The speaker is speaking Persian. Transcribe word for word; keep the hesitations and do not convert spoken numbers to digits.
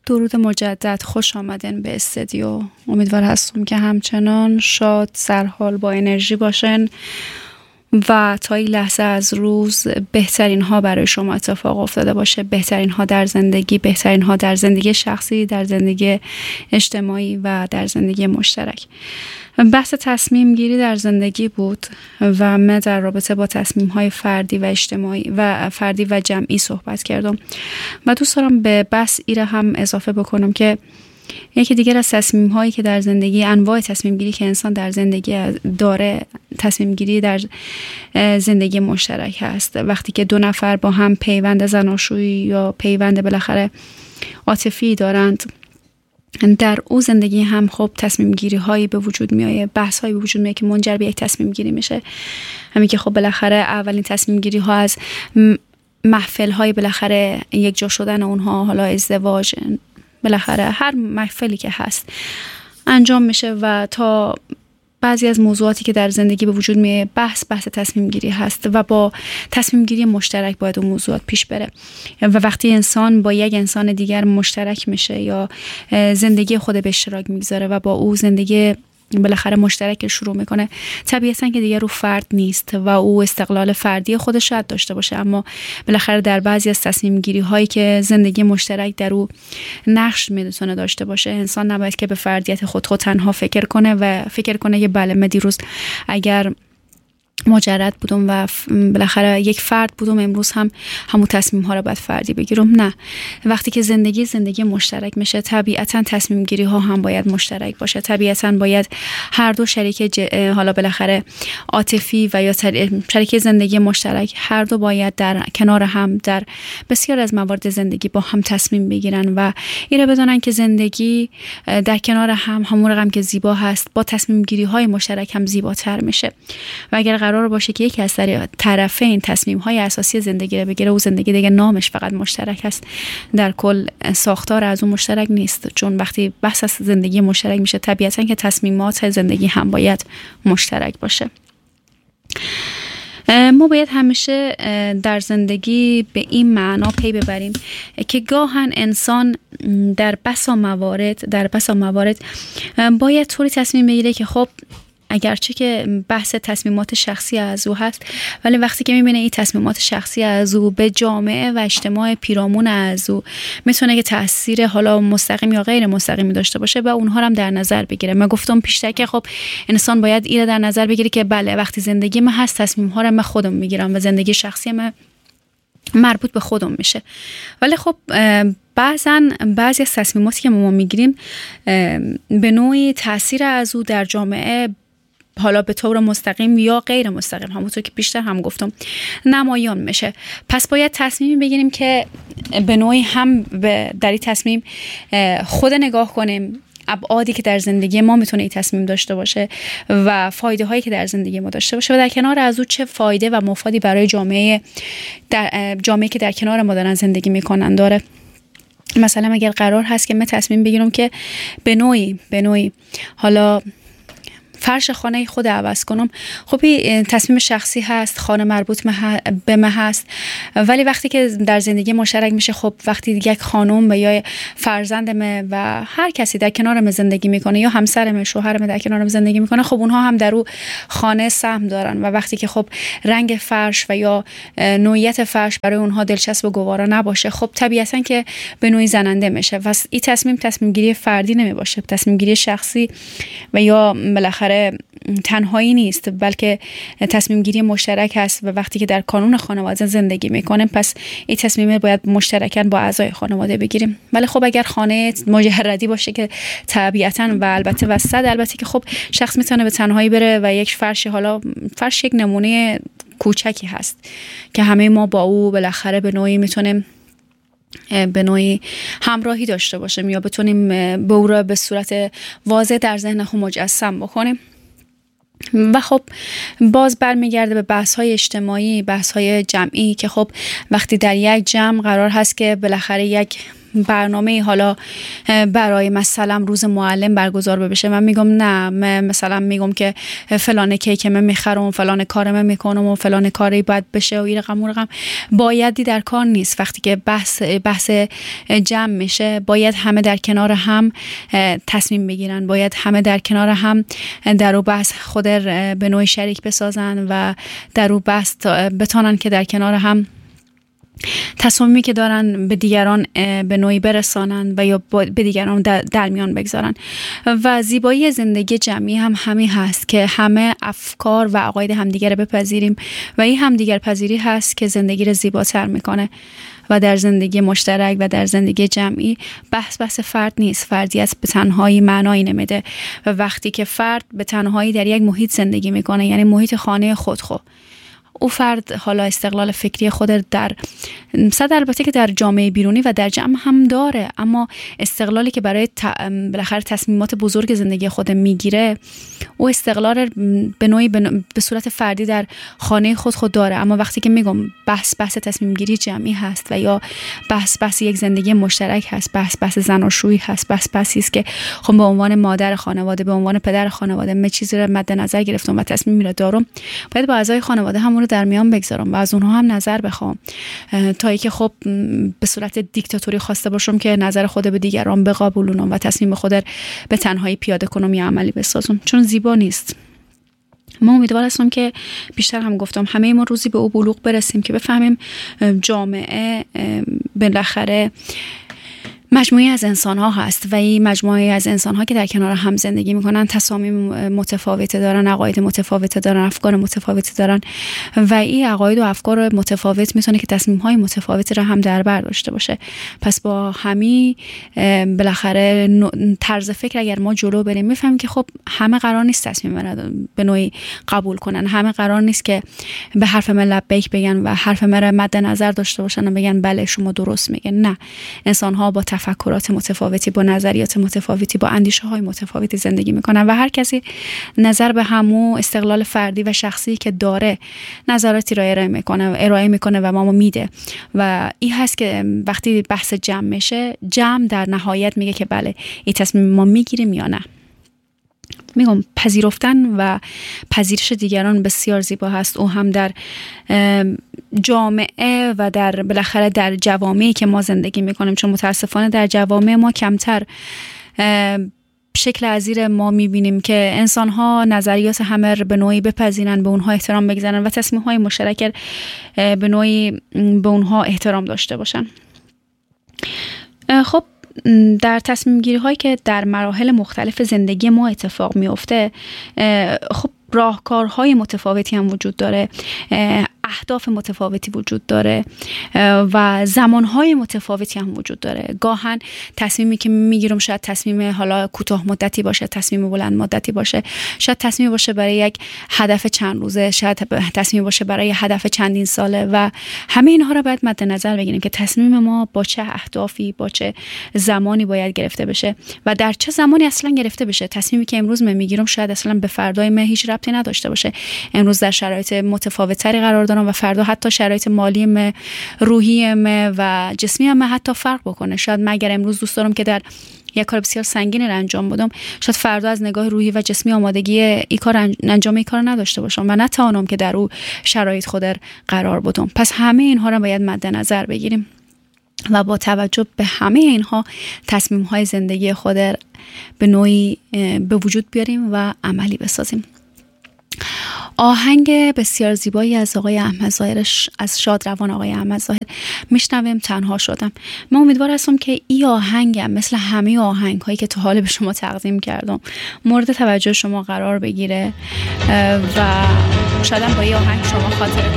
درود مجدد، خوش آمدن به استودیو. امیدوار هستم که همچنان شاد، سرحال، با انرژی باشن و تا این لحظه از روز بهترین ها برای شما اتفاق افتاده باشه. بهترین ها در زندگی، بهترین ها در زندگی شخصی، در زندگی اجتماعی و در زندگی مشترک. بحث تصمیم گیری در زندگی بود و من در رابطه با تصمیم های فردی و اجتماعی و فردی و جمعی صحبت کردم و دوست دارم به بحث ایره هم اضافه بکنم که یکی دیگر از تصمیم هایی که در زندگی، انواع تصمیم گیری که انسان در زندگی داره، تصمیم گیری در زندگی مشترک هست. وقتی که دو نفر با هم پیوند زناشویی یا پیوند بالاخره عاطفی دارند، در او زندگی هم خب تصمیم گیری هایی به وجود میایه، بحث هایی به وجود میایه که منجر به یک تصمیم گیری میشه. همین که خب بالاخره اولین تصمیم گیری ها از محفل های بالاخره یک جا شدن اونها، حالا ازدواج، بالاخره هر محفلی که هست انجام میشه و تا بعضی از موضوعاتی که در زندگی به وجود میاد بحث بحث تصمیم گیری هست و با تصمیم گیری مشترک باید اون موضوعات پیش بره و وقتی انسان با یک انسان دیگر مشترک میشه یا زندگی خود به اشتراک میگذاره و با او زندگی بالاخره مشترک شروع میکنه، طبیعتاً که دیگر او فرد نیست و او استقلال فردی خودش شاید داشته باشه، اما بالاخره در بعضی از تصمیم گیری هایی که زندگی مشترک در او نقش میتونه داشته باشه، انسان نباید که به فردیت خود خود تنها فکر کنه و فکر کنه که بله من دیروز اگر مجرد بودم و بالاخره یک فرد بودم، امروز هم همون تصمیم ها رو باید فردی بگیرم. نه، وقتی که زندگی زندگی مشترک میشه، طبیعتا تصمیم گیری ها هم باید مشترک باشه. طبیعتا باید هر دو شریک ج... حالا بالاخره عاطفی و یا شریک زندگی مشترک، هر دو باید در کنار هم در بسیار از موارد زندگی با هم تصمیم بگیرن و این رو بدونن که زندگی در کنار هم همون رقم که زیبا هست، با تصمیم گیری های مشترک هم زیباتر میشه. و اگر قرار باشه که یکی از طرفین تصمیم های اساسی زندگی رو بگیره، او زندگی دیگه نامش فقط مشترک هست، در کل ساختار از اون مشترک نیست. چون وقتی بحث از زندگی مشترک میشه، طبیعتا که تصمیمات زندگی هم باید مشترک باشه. ما باید همیشه در زندگی به این معنا پی ببریم که گاهن انسان در بسا موارد در بسا موارد باید طوری تصمیم بگیره که خب اگرچه که بحث تصمیمات شخصی از او هست، ولی وقتی که میبینه این تصمیمات شخصی از او به جامعه و اجتماع پیرامون از او میتونه که تأثیر حالا مستقیم یا غیر مستقیمی داشته باشه و اونها رو هم در نظر بگیره. من گفتم پیشتر که خب انسان باید این رو در نظر بگیره که بله وقتی زندگی من هست، تصمیم ها رو من خودم میگیرم و زندگی شخصی من مربوط به خودم میشه. ولی خب بعضا بعضی از تصمیماتی که ما میگیریم به نوعی تأثیر از او در جامعه حالا به طور مستقیم یا غیر مستقیم، همونطور که بیشتر هم گفتم، نمایان میشه. پس باید تصمیم بگیریم که به نوعی هم در این تصمیم خود نگاه کنیم، ابعادی که در زندگی ما میتونه این تصمیم داشته باشه و فایده هایی که در زندگی ما داشته باشه و در کنار از او چه فایده و مفادی برای جامعه در جامعه که در کنار ما دارن زندگی میکنن داره. مثلا اگر قرار هست که من تصمیم بگیرم که به نوعی به نوعی حالا فرش خانه خود عوض کنم، خب این تصمیم شخصی هست، خانه مربوط به من هست، ولی وقتی که در زندگی مشترک میشه، خب وقتی یک خانم و یا فرزند من و هر کسی در کنارم زندگی میکنه یا همسرم، شوهرم در کنارم زندگی میکنه، خب اونها هم در اون خانه سهم دارن و وقتی که خب رنگ فرش و یا نوعیت فرش برای اونها دلچسب و گوارا نباشه، خب طبیعتا که به نوعی زننده میشه. و این تصمیم تصمیم گیری فردی نمیباشه، تصمیم گیری شخصی و یا بالاخره تنهایی نیست، بلکه تصمیم گیری مشترک است و وقتی که در کانون خانواده زندگی میکنیم، پس این تصمیم باید مشترکاً با اعضای خانواده بگیریم. ولی خب اگر خانه مجردی باشه که طبیعتاً و البته وسط، البته که خب شخص میتونه به تنهایی بره و یک فرش، حالا فرش یک نمونه کوچکی هست که همه ما با او بالاخره به نوعی میتونیم به نوعی همراهی داشته باشیم یا بتونیم به او را به صورت واضح در ذهن خود مجسم بکنیم. و خب باز برمیگرده به بحث‌های اجتماعی، بحث‌های جمعی که خب وقتی در یک جمع قرار هست که بالاخره یک برنامه حالا برای مثلا روز معلم برگزار بشه، من میگم نه، من مثلا میگم که فلان کیک من میخرم، فلان کار من میکنم و فلان کاری باید بشه و این رقم اون رقم، بایدی در کار نیست. وقتی که بحث بحث جمع میشه باید همه در کنار هم تصمیم بگیرن، باید همه در کنار هم در او بحث خود به نوعی شریک بسازن و در او بحث بتونن که در کنار هم تصمیمی که دارن به دیگران به نوعی برسانن و یا به دیگران در میان بگذارن. و زیبایی زندگی جمعی هم همین هست که همه افکار و عقاید همدیگر رو بپذیریم و این همدیگر پذیری هست که زندگی رو زیباتر میکنه. و در زندگی مشترک و در زندگی جمعی بحث بحث فرد نیست، فردیت به تنهایی معنایی نمیده. و وقتی که فرد به تنهایی در یک محیط زندگی میکنه، یعنی محیط خانه خود خود او فرد حالا استقلال فکری خود در صد البته که در جامعه بیرونی و در جمع هم داره، اما استقلالی که برای بالاخره تصمیمات بزرگ زندگی خود میگیره او استقلال به نوعی به صورت فردی در خانه خود خود داره. اما وقتی که میگم بحث بحث تصمیم گیری جمعی هست و یا بحث بحث یک زندگی مشترک هست، بحث بحث زناشویی هست، بحث بحثی است که خب به عنوان مادر خانواده، به عنوان پدر خانواده من چیزی رو مد نظر گرفتم و تصمیمی رو دارم، باید با اعضای خانواده همون رو در میان بگذارم و از اونها هم نظر بخوام، تا اینکه خب به صورت دیکتاتوری خواسته باشم که نظر خود به دیگران بقبولونم و تصمیم خود به تنهایی پیاده کنم یا عملی بسازم، چون زیبا نیست. ما امیدوار هستم که بیشتر هم گفتم همه ما روزی به او بلوغ برسیم که بفهمیم جامعه بالاخره مجموعی از انسان ها هست و این مجموعی از انسان ها که در کنار هم زندگی میکنن تصامیم متفاوت دارن، عقاید متفاوت دارن، افکار متفاوت دارن و این عقاید و افکار متفاوت میتونه که تصمیم های متفاوت را هم در بر داشته باشه. پس با همین بالاخره طرز فکر اگر ما جلو بریم میفهمیم که خب همه قرار نیست تصمیم به نوعی قبول کنن، همه قرار نیست که به حرف من لبیک بگن و حرف من مد نظر داشته باشن و بگن بله شما درست میگن. نه، انسان ها با تفکرات متفاوتی، با نظریات متفاوتی، با اندیشه های متفاوتی زندگی میکنن و هر کسی نظر به همون استقلال فردی و شخصی که داره نظراتی را ارائه میکنه ارائه میکنه و ما میده و این هست که وقتی بحث جمع میشه، جمع در نهایت میگه که بله این تصمیم ما میگیریم یا نه. میگم پذیرفتن و پذیرش دیگران بسیار زیبا هست، او هم در جامعه و در بالاخره در جوامعی که ما زندگی میکنیم، چون متاسفانه در جوامع ما کمتر شکل عزیر ما میبینیم که انسان ها نظریات همه به نوعی بپذیرن، به اونها احترام بگذارن و تصمیم های مشترک به نوعی به اونها احترام داشته باشن. خب در تصمیم گیری هایی که در مراحل مختلف زندگی ما اتفاق میفته، خب راهکارهای متفاوتی هم وجود داره، اهداف متفاوتی وجود داره و زمانهای متفاوتی هم وجود داره. گاهن تصمیمی که میگیرم شاید تصمیم حالا کوتاه مدتی باشه، تصمیم بلند مدتی باشه، شاید تصمیم باشه برای یک هدف چند روزه، شاید تصمیم باشه برای هدف چندین ساله و همه اینها رو باید مد نظر بگیریم که تصمیم ما با چه اهدافی، با چه زمانی باید گرفته بشه و در چه زمانی اصلا گرفته بشه. تصمیمی که امروز من میگیرم شاید اصلا به فردای من هیچ ربطی نداشته باشه. امروز در شرایط متفاوت‌تری قرار دارم و فردا حتی شرایط مالی من، روحی من و جسمی من حتی فرق بکنه. شاید من اگر امروز دوست دارم که در یک کار بسیار سنگین رو انجام بدم، شاید فردا از نگاه روحی و جسمی آمادگی این کار انجام این کار نداشته باشم و نتوانم که در او شرایط خود قرار بدم. پس همه اینها رو باید مد نظر بگیریم و با توجه به همه اینها تصمیم های زندگی خود به نوعی به وجود بیاریم و عملی بسازیم. آهنگ بسیار زیبایی از آقای احمد ظاهر، از شادروان آقای احمد ظاهر میشنویم، تنها شدم. من امیدوار هستم که این آهنگم مثل همه آهنگ هایی که تا حال به شما تقدیم کردم مورد توجه شما قرار بگیره و شاید با این آهنگ شما خاطر